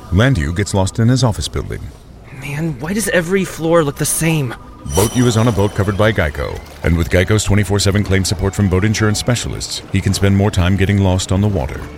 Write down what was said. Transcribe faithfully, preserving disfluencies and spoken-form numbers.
Landu gets lost in his office building. Man, why does every floor look the same? Boat U is on a boat covered by Geico, and with Geico's twenty-four seven claim support from boat insurance specialists, he can spend more time getting lost on the water.